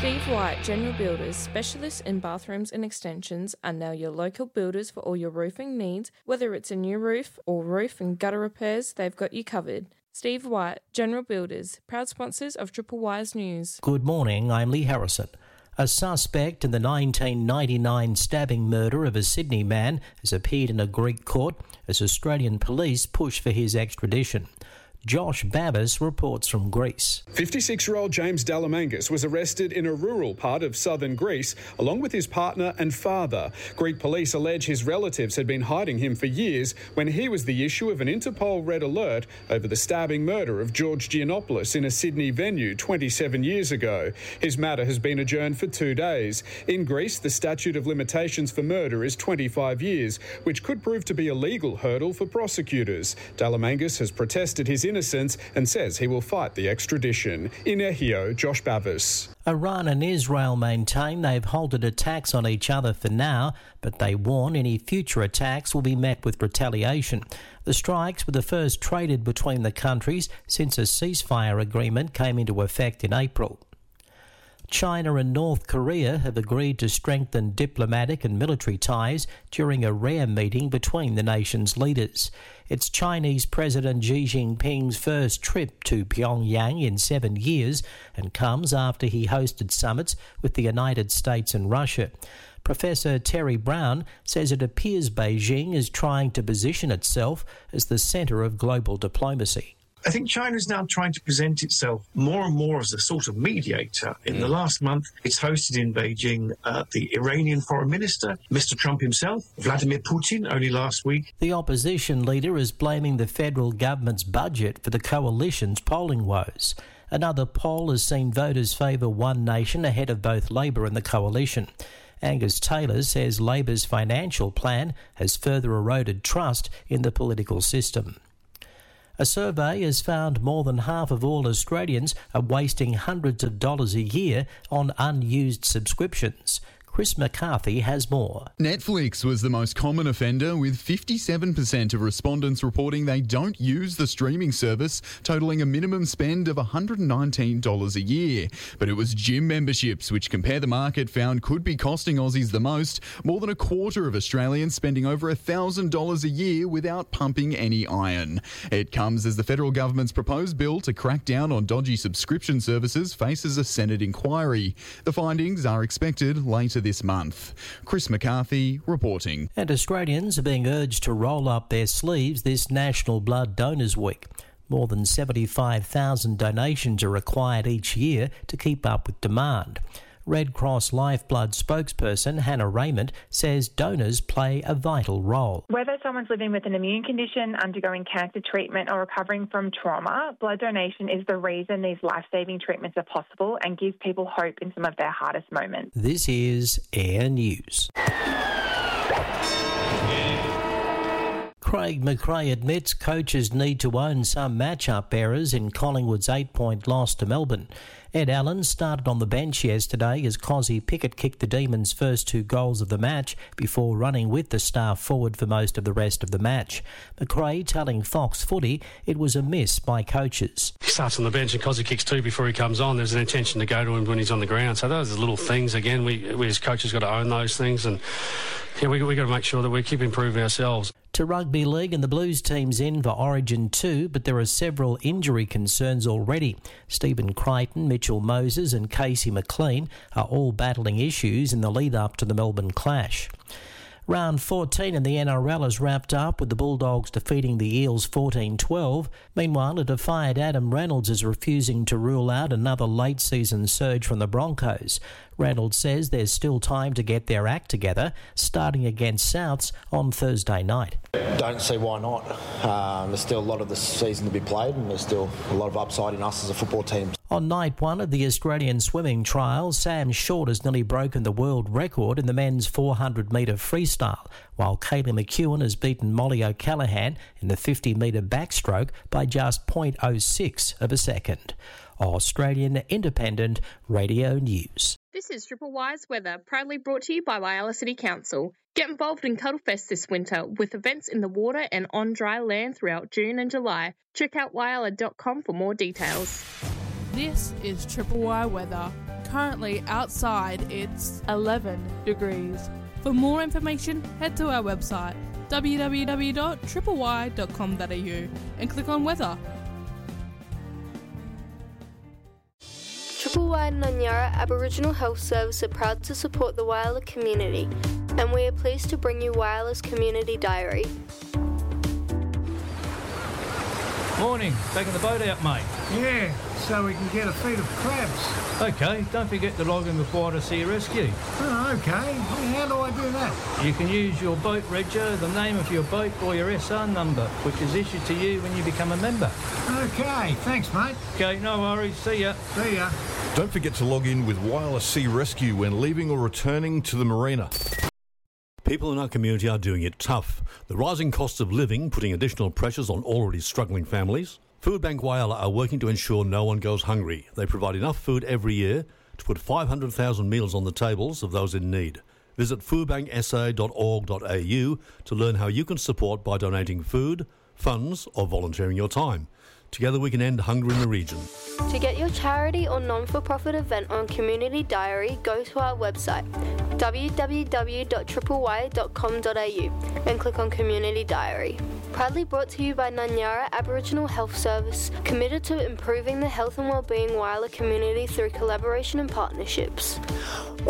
Steve White, General Builders, specialists in bathrooms and extensions, are now your local builders for all your roofing needs. Whether it's a new roof or roof and gutter repairs, they've got you covered. Steve White, General Builders, proud sponsors of Triple Wise News. Good morning, I'm Lee Harrison. A suspect in the 1999 stabbing murder of a Sydney man has appeared in a Greek court as Australian police push for his extradition. Josh Bavis reports from Greece. 56-year-old James Dalamangas was arrested in a rural part of southern Greece, along with his partner and father. Greek police allege his relatives had been hiding him for years when he was the issue of an Interpol red alert over the stabbing murder of George Giannopoulos in a Sydney venue 27 years ago. His matter has been adjourned for 2 days. In Greece, the statute of limitations for murder is 25 years, which could prove to be a legal hurdle for prosecutors. Dalamangas has protested his innocence and says he will fight the extradition. In Ehio, Josh Bavis. Iran and Israel maintain they've halted attacks on each other for now, but they warn any future attacks will be met with retaliation. The strikes were the first traded between the countries since a ceasefire agreement came into effect in April. China and North Korea have agreed to strengthen diplomatic and military ties during a rare meeting between the nations' leaders. It's Chinese President Xi Jinping's first trip to Pyongyang in 7 years and comes after he hosted summits with the United States and Russia. Professor Terry Brown says it appears Beijing is trying to position itself as the centre of global diplomacy. I think China is now trying to present itself more and more as a sort of mediator. In the last month, it's hosted in Beijing the Iranian foreign minister, Mr. Trump himself, Vladimir Putin, only last week. The opposition leader is blaming the federal government's budget for the coalition's polling woes. Another poll has seen voters favour One Nation ahead of both Labor and the coalition. Angus Taylor says Labor's financial plan has further eroded trust in the political system. A survey has found more than half of all Australians are wasting hundreds of dollars a year on unused subscriptions. Chris McCarthy has more. Netflix was the most common offender, with 57% of respondents reporting they don't use the streaming service, totalling a minimum spend of $119 a year. But it was gym memberships, which Compare the Market found could be costing Aussies the most. More than a quarter of Australians spending over $1,000 a year without pumping any iron. It comes as the federal government's proposed bill to crack down on dodgy subscription services faces a Senate inquiry. The findings are expected later this month. Chris McCarthy reporting. And Australians are being urged to roll up their sleeves this National Blood Donors Week. More than 75,000 donations are required each year to keep up with demand. Red Cross Lifeblood spokesperson Hannah Raymond says donors play a vital role. Whether someone's living with an immune condition, undergoing cancer treatment or recovering from trauma, blood donation is the reason these life-saving treatments are possible and gives people hope in some of their hardest moments. This is Air News. Craig McRae admits coaches need to own some match-up errors in Collingwood's 8-point loss to Melbourne. Ed Allen started on the bench yesterday as Cozzy Pickett kicked the Demons' first 2 goals of the match before running with the star forward for most of the rest of the match. McRae telling Fox Footy it was a miss by coaches. He starts on the bench and Cozzy kicks 2 before he comes on. There's an intention to go to him when he's on the ground. So those are little things. Again, we as coaches got to own those things, and we got to make sure that we keep improving ourselves. To rugby league, and the Blues team's in for Origin 2, but there are several injury concerns already. Stephen Crichton, Mitchell Moses and Casey McLean are all battling issues in the lead-up to the Melbourne clash. Round 14 in the NRL is wrapped up with the Bulldogs defeating the Eels 14-12. Meanwhile, a defiant Adam Reynolds is refusing to rule out another late-season surge from the Broncos. Reynolds says there's still time to get their act together, starting against Souths on Thursday night. Don't see why not. There's still a lot of the season to be played, and there's still a lot of upside in us as a football team. On night 1 of the Australian swimming trials, Sam Short has nearly broken the world record in the men's 400-metre freestyle, while Kaylee McEwen has beaten Molly O'Callaghan in the 50-metre backstroke by just 0.06 of a second. Australian Independent Radio News. This is Triple Wise Weather, proudly brought to you by Whyalla City Council. Get involved in Cuddlefest this winter with events in the water and on dry land throughout June and July. Check out whyalla.com for more details. This is Triple Y Weather. currently outside it's 11 degrees. For more information, head to our website www.tripley.com.au and click on weather. Triple Y Nanyara Aboriginal Health Service are proud to support the Whyalla community, and we are pleased to bring you Whyalla's Community Diary. Morning, taking the boat out, mate. Yeah, so we can get a feed of crabs. Okay, don't forget to log in with Whyalla Sea Rescue. Oh, okay. How do I do that? You can use your boat regger, the name of your boat or your SR number, which is issued to you when you become a member. Okay, thanks, mate. Okay, no worries. See ya. See ya. Don't forget to log in with Whyalla Sea Rescue when leaving or returning to the marina. People in our community are doing it tough. The rising cost of living putting additional pressures on already struggling families. Food Bank Whyalla are working to ensure no one goes hungry. They provide enough food every year to put 500,000 meals on the tables of those in need. Visit foodbanksa.org.au to learn how you can support by donating food, funds or volunteering your time. Together we can end hunger in the region. To get your charity or non-for-profit event on Community Diary, go to our website www.tripley.com.au and click on Community Diary. Proudly brought to you by Nanyara Aboriginal Health Service, committed to improving the health and wellbeing Whyalla community through collaboration and partnerships.